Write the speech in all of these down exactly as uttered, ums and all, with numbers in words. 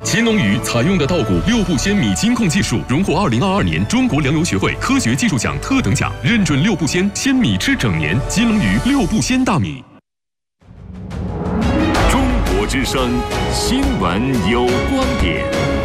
秦龙鱼采用的稻谷六步秈米金控技术，荣获二零二二年中国粮油学会科学技术奖特等奖，认准六步秈，鲜米吃整年。金龙鱼六步秈大米。 中国之声新闻有观点。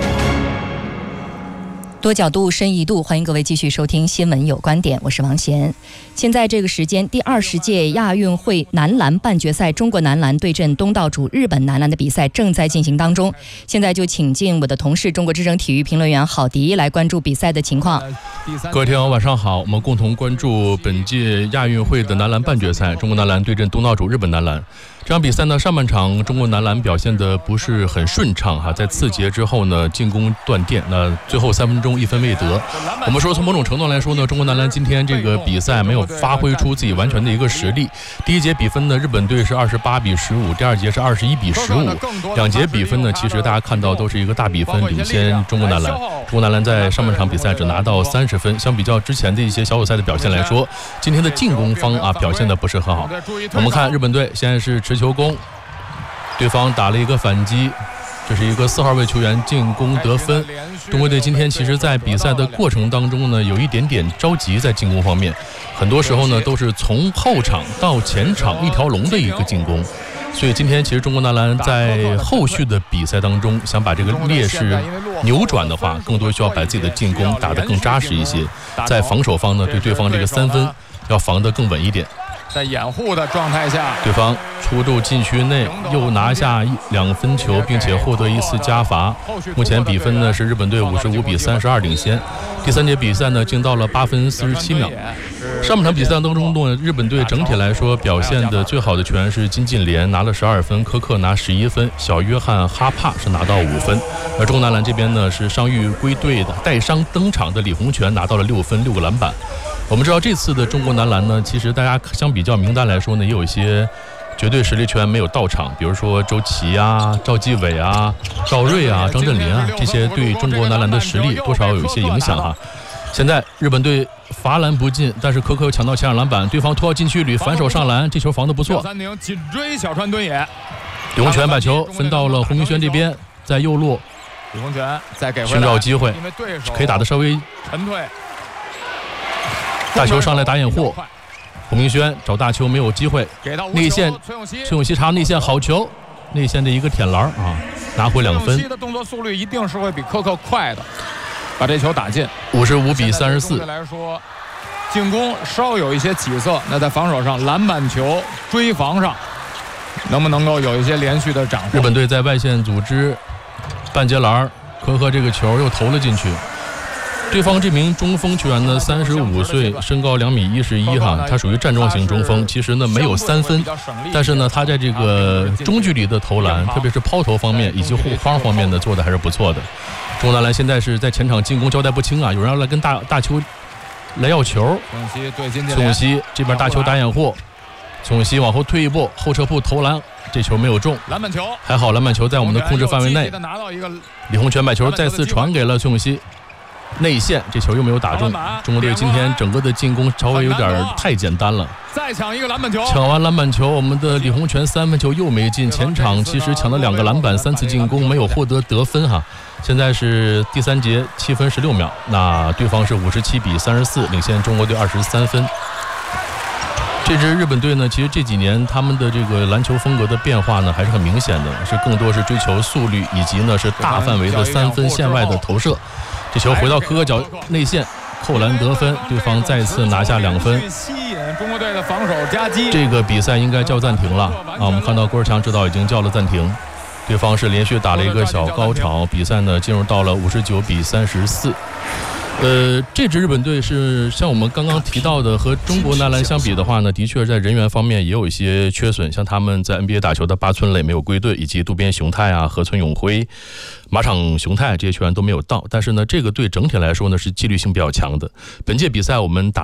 多角度深一度，欢迎各位继续收听新闻有观点，我是王贤。现在这个时间，第二十届亚运会男篮半决赛，中国男篮对阵东道主日本男篮的比赛正在进行当中。现在就请进我的同事中国之声体育评论员郝迪来关注比赛的情况。 各位听友晚上好，我们共同关注本届亚运会的男篮半决赛，中国男篮对阵东道主日本男篮。这场比赛呢，上半场中国男篮表现的不是很顺畅哈，在次节之后呢，进攻断电，那最后三分钟一分未得。我们说从某种程度来说呢，中国男篮今天这个比赛没有发挥出自己完全的一个实力。第一节比分呢，日本队是二十八比十五，第二节是二十一比十五，两节比分呢，其实大家看到都是一个大比分领先中国男篮。中国男篮在上半场比赛只拿到三十分，相比较之前的一些小组赛的表现来说，今天的进攻方啊表现的不是很好。我们看日本队现在是持球攻，对方打了一个反击，这是一个四号位球员进攻得分。中国队今天其实在比赛的过程当中呢，有一点点着急，在进攻方面很多时候呢都是从后场到前场一条龙的一个进攻，所以今天其实中国男篮在后续的比赛当中想把这个劣势扭转的话，更多需要把自己的进攻打得更扎实一些，在防守方呢对对方这个三分要防得更稳一点。 在掩护的状态下， 对方出入禁区内又拿下两分球，并且获得一次加罚。目前比分呢是日本队五十五比三十二领先。第三节比赛呢进到了八分四十七秒。上半场比赛当中呢，日本队整体来说表现的最好的球员是金近廉，拿了十二分，科克拿十一分，小约翰哈帕是拿到五分。而中国男篮这边呢是伤愈归队的带伤登场的李洪权拿到了六分六个篮板。我们知道这次的中国男篮呢，其实大家相比较名单来说呢，也有一些绝对实力球员没有到场，比如说周琦啊、赵继伟啊、赵睿啊、张镇麟啊，这些对中国男篮的实力多少有一些影响哈。现在日本队罚篮不进，但是科克又抢到前场篮板，对方拖到禁区里反手上篮，这球防得不错。 紧追小川敦也， 李洪权把球分到了胡明轩这边，在右路， 李洪权再给寻找机会，可以打得稍微沉退。 大球上来打掩护，胡明轩找大球没有机会，内线崔永熙插内线好球，内线的一个舔篮啊，拿回两分。 崔永熙的动作速率一定是会比科克快的，把这球打进。 五十五比三十四。 来说，进攻稍有一些起色，那在防守上篮板球追防上，能不能够有一些连续的掌握？ 日本队在外线组织半截篮，科克这个球又投了进去。对方这名中锋球员呢，三十五岁，身高两米一十一哈，他属于站桩型中锋。其实呢没有三分，但是呢他在这个中距离的投篮，特别是抛投方面以及护框方面呢做的还是不错的。中国男篮现在是在前场进攻交代不清啊，有人要来跟大大球来要球。崔永熙这边大球打掩护，崔永熙往后退一步，后撤步投篮，这球没有中。 篮板球还好，篮板球在我们的控制范围内。李洪权把球再次传给了崔永熙。内线这球又没有打中，中国队今天整个的进攻稍微有点太简单了。 再抢一个篮板球， 抢完篮板球，我们的李洪权三分球又没进，前场其实抢了两个篮板，三次进攻没有获得得分哈。现在是第三节七分十六秒，那对方是五十七比三十四，领先中国队二十三分。这支日本队呢，其实这几年他们的这个篮球风格的变化呢还是很明显的，是更多是追求速率，以及呢是大范围的三分线外的投射。这球回到科克脚内线，扣篮得分，对方再次拿下两分。 吸引中国队的防守夹击。 这个比赛应该叫暂停了啊！我们看到郭士强指导已经叫了暂停，对方是连续打了一个小高潮，比赛呢进入到了五十九比三十四。呃，这支日本队是像我们刚刚提到的，和中国男篮相比的话呢，的确在人员方面也有一些缺损，像他们在 N B A 打球的八村垒没有归队，以及渡边雄太啊、河村永辉、马场雄太这些球员都没有到。但是呢，这个队整体来说呢是纪律性比较强的。本届比赛我们打